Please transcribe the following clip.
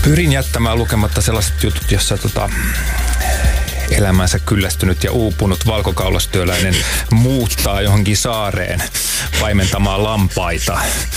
Pyrin jättämään lukematta sellaiset jutut, jossa elämänsä kyllästynyt ja uupunut valkokaulastyöläinen muuttaa johonkin saareen paimentamaan lampaita.